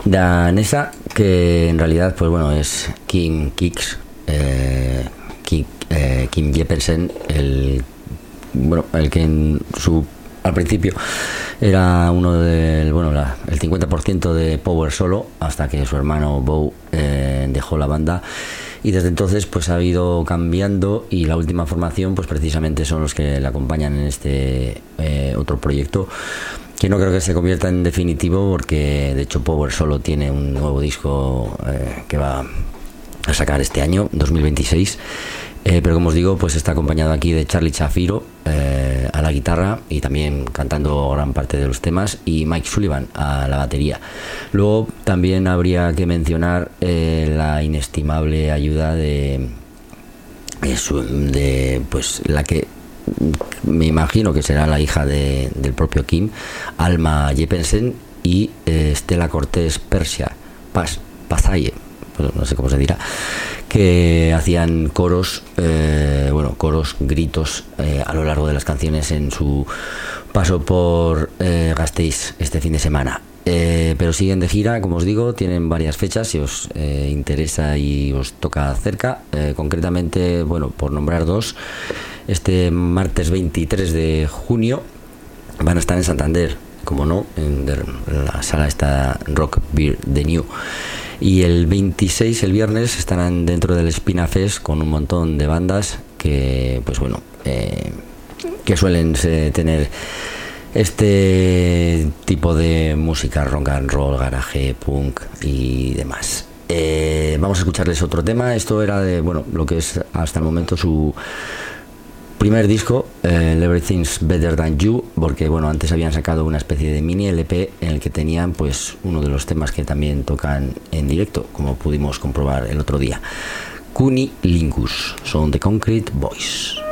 danesa, que en realidad pues bueno es Kim Kicks, Kim Jeppesen, el que al principio era uno del el 50% de Power solo, hasta que su hermano Bo dejó la banda, y desde entonces pues ha ido cambiando, y la última formación pues precisamente son los que le acompañan en este otro proyecto, que no creo que se convierta en definitivo, porque de hecho Power solo tiene un nuevo disco que va a sacar este año 2026, pero como os digo, pues está acompañado aquí de Charlie Shafiro a la guitarra y también cantando gran parte de los temas, y Mike Sullivan a la batería. Luego también habría que mencionar la inestimable ayuda de pues la que me imagino que será la hija del propio Kim, Alma Jeppesen, y Stella Cortés Persia Pasaye, pues no sé cómo se dirá, que hacían coros, gritos a lo largo de las canciones en su paso por Gasteiz este fin de semana. Pero siguen de gira, como os digo, tienen varias fechas si os interesa y os toca cerca, concretamente, por nombrar dos. Este martes 23 de junio van a estar en Santander, como no, en la sala esta Rock Beer The New. Y el 26, el viernes, estarán dentro del Spina Fest con un montón de bandas que, que suelen tener este tipo de música, rock and roll, garage, punk y demás. Vamos a escucharles otro tema. Esto era de lo que es hasta el momento su primer disco, Everything's Better Than You, porque antes habían sacado una especie de mini LP en el que tenían pues uno de los temas que también tocan en directo, como pudimos comprobar el otro día. Cunnilingus, son The Concrete Boys.